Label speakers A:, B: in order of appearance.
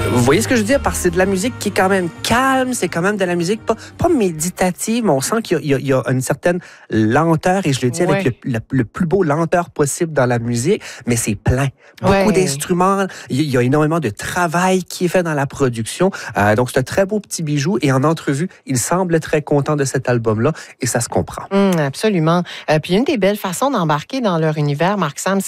A: Vous voyez ce que je veux dire? Parce que c'est de la musique qui est quand même calme, c'est quand même de la musique pas méditative, mais on sent qu'il y a une certaine lenteur, et je le dis avec le plus beau lenteur possible dans la musique, mais c'est plein. Beaucoup d'instruments, il y a énormément de travail qui est fait dans la production. Donc, c'est un très beau petit bijou, et en entrevue, il semble très content de cet album-là, et ça se comprend.
B: Absolument. Puis une des belles façons d'embarquer dans leur univers, Marc Sam,